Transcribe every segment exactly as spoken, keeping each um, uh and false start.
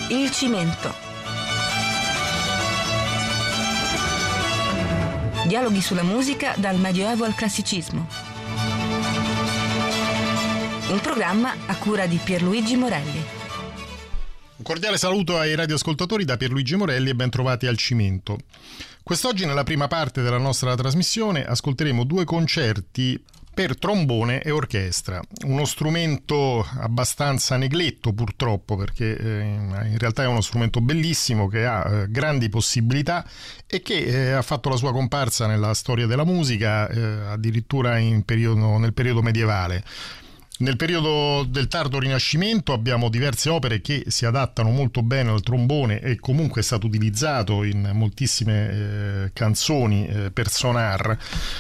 Il cimento. Dialoghi sulla musica dal Medioevo al Classicismo. Un programma a cura di Pierluigi Morelli. Un cordiale saluto ai radioascoltatori da Pierluigi Morelli e ben trovati al Cimento. Quest'oggi nella prima parte della nostra trasmissione ascolteremo due concerti per trombone e orchestra, uno strumento abbastanza negletto purtroppo, perché eh, in realtà è uno strumento bellissimo che ha eh, grandi possibilità e che eh, ha fatto la sua comparsa nella storia della musica eh, addirittura in periodo, nel periodo medievale. Nel periodo del tardo Rinascimento abbiamo diverse opere che si adattano molto bene al trombone e comunque è stato utilizzato in moltissime eh, canzoni eh, per sonar.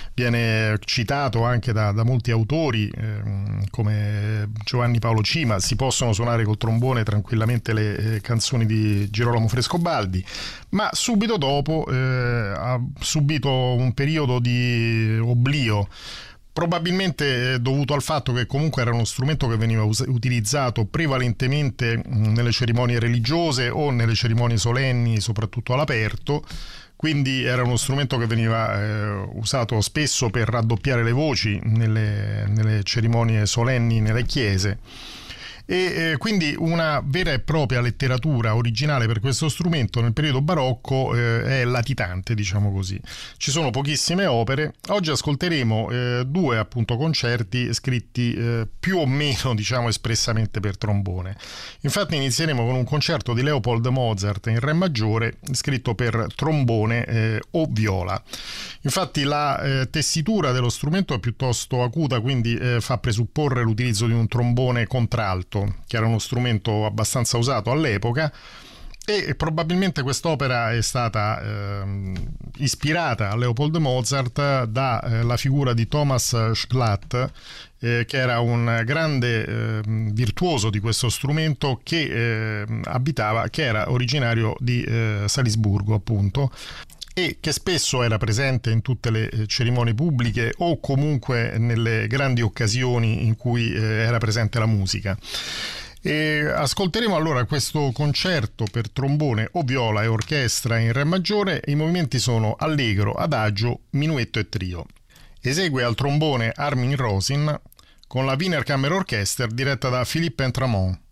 Viene citato anche da, da molti autori eh, come Giovanni Paolo Cima. Si possono suonare col trombone tranquillamente le eh, canzoni di Girolamo Frescobaldi, ma subito dopo eh, ha subito un periodo di oblio, probabilmente dovuto al fatto che comunque era uno strumento che veniva us- utilizzato prevalentemente nelle cerimonie religiose o nelle cerimonie solenni, soprattutto all'aperto. Quindi era uno strumento che veniva eh, usato spesso per raddoppiare le voci nelle, nelle cerimonie solenni nelle chiese. E eh, quindi una vera e propria letteratura originale per questo strumento nel periodo barocco eh, è latitante, diciamo così. Ci sono pochissime opere. Oggi ascolteremo eh, due appunto concerti scritti eh, più o meno diciamo espressamente per trombone. Infatti inizieremo con un concerto di Leopold Mozart in re maggiore scritto per trombone eh, o viola. Infatti la eh, tessitura dello strumento è piuttosto acuta, quindi eh, fa presupporre l'utilizzo di un trombone contralto, che era uno strumento abbastanza usato all'epoca, e probabilmente quest'opera è stata eh, ispirata a Leopold Mozart dalla eh, figura di Thomas Schlatt, eh, che era un grande eh, virtuoso di questo strumento che eh, abitava, che era originario di eh, Salisburgo appunto, e che spesso era presente in tutte le cerimonie pubbliche o comunque nelle grandi occasioni in cui eh, era presente la musica. E ascolteremo allora questo concerto per trombone o viola e orchestra in re maggiore. I movimenti sono allegro, adagio, minuetto e trio. Esegue al trombone Armin Rosin con la Wiener Kammerorchester diretta da Philippe Entramont.